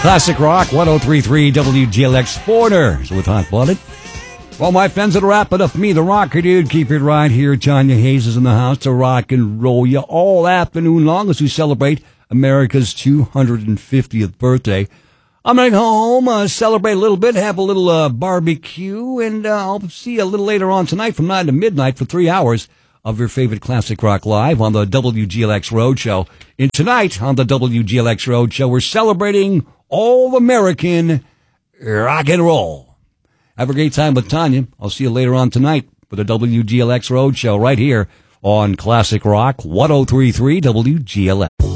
Classic Rock 1033 WGLX Foreigners with Hot Blooded. Well, my friends, that'll wrap it up for me, the rocker dude. Keep it right here. Tanya Hayes is in the house to rock and roll you all afternoon long as we celebrate America's 250th birthday. I'm going to go home, celebrate a little bit, have a little barbecue, and I'll see you a little later on tonight from 9 to midnight for 3 hours of your favorite classic rock live on the WGLX Roadshow. And tonight on the WGLX Roadshow, we're celebrating all-American rock and roll. Have a great time with Tanya. I'll see you later on tonight for the WGLX Roadshow right here on Classic Rock 1033 WGLX.